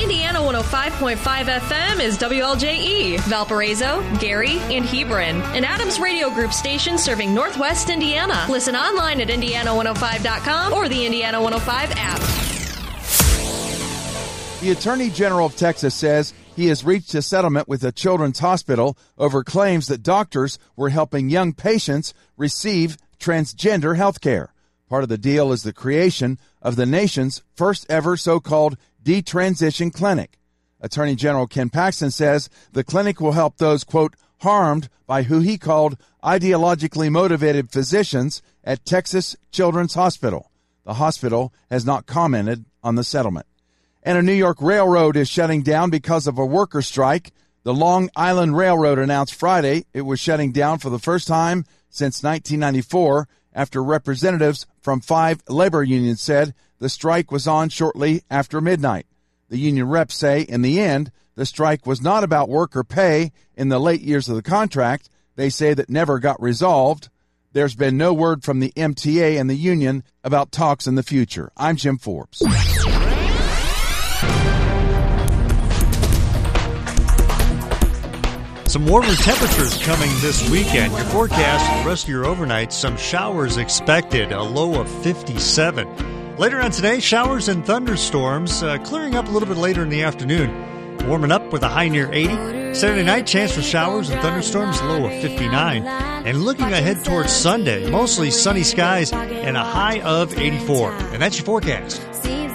Indiana 105.5 FM is WLJE, Valparaiso, Gary, and Hebron, an Adams Radio Group station serving Northwest Indiana. Listen online at Indiana105.com or the Indiana 105 app. The Attorney General of Texas says he has reached a settlement with a children's hospital over claims that doctors were helping young patients receive transgender health care. Part of the deal is the creation of the nation's first ever so-called detransition clinic. Attorney General Ken Paxton says the clinic will help those, quote, harmed by who he called ideologically motivated physicians at Texas Children's Hospital. The hospital has not commented on the settlement. And a New York railroad is shutting down because of a worker strike. The Long Island Railroad announced Friday it was shutting down for the first time since 1994 after representatives from 5 labor unions said the strike was on shortly after midnight. The union reps say, in the end, the strike was not about worker pay in the late years of the contract. They say that never got resolved. There's been no word from the MTA and the union about talks in the future. I'm Jim Forbes. Some warmer temperatures coming this weekend. Your forecast for the rest of your overnight, some showers expected, a low of 57. Later on today, showers and thunderstorms clearing up a little bit later in the afternoon. Warming up with a high near 80. Saturday night, chance for showers and thunderstorms, low of 59. And looking ahead towards Sunday, mostly sunny skies and a high of 84. And that's your forecast.